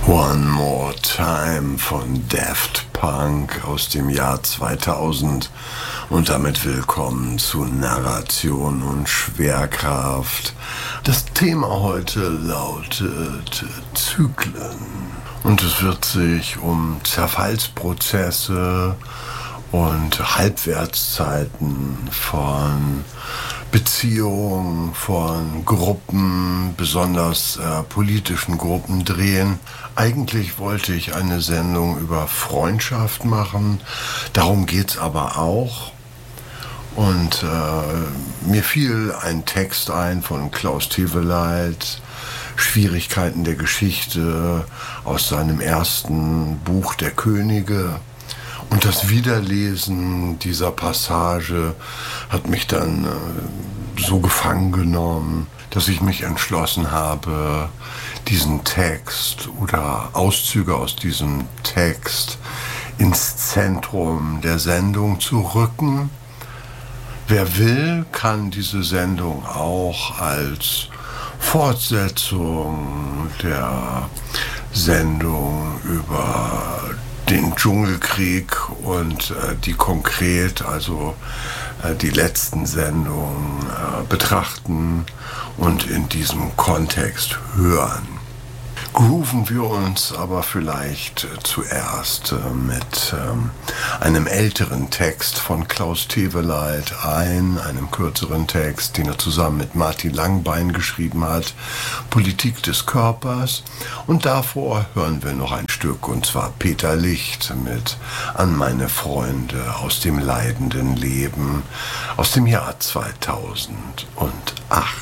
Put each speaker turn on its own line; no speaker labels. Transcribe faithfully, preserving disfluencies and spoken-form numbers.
One More Time von Daft Punk aus dem Jahr zweitausend und damit willkommen zu Narration und Schwerkraft. Das Thema heute lautet Zyklen und es wird sich um Zerfallsprozesse und Halbwertszeiten von Beziehungen, von Gruppen, besonders äh, politischen Gruppen drehen. Eigentlich wollte ich eine Sendung über Freundschaft machen, darum geht's aber auch. Und äh, mir fiel ein Text ein von Klaus Teweleit, Schwierigkeiten der Geschichte, aus seinem ersten Buch Der Könige. Und das Wiederlesen dieser Passage hat mich dann äh, so gefangen genommen, dass ich mich entschlossen habe, diesen Text oder Auszüge aus diesem Text ins Zentrum der Sendung zu rücken. Wer will, kann diese Sendung auch als Fortsetzung der Sendung über den Dschungelkrieg und äh, die konkret, also äh, die letzten Sendungen äh, betrachten und in diesem Kontext hören. Grooven wir uns aber vielleicht äh, zuerst äh, mit ähm, einem älteren Text von Klaus Teweleit ein, einem kürzeren Text, den er zusammen mit Martin Langbein geschrieben hat, Politik des Körpers. Und davor hören wir noch ein Stück, und zwar Peter Licht mit An meine Freunde aus dem leidenden Leben aus dem Jahr zweitausendacht.